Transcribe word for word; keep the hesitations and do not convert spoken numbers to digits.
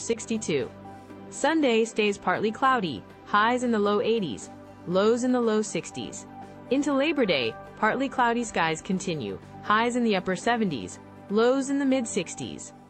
sixty-two. Sunday stays partly cloudy, highs in the low eighties, lows in the low sixties. Into Labor Day, partly cloudy skies continue, highs in the upper seventies, lows in the mid sixties.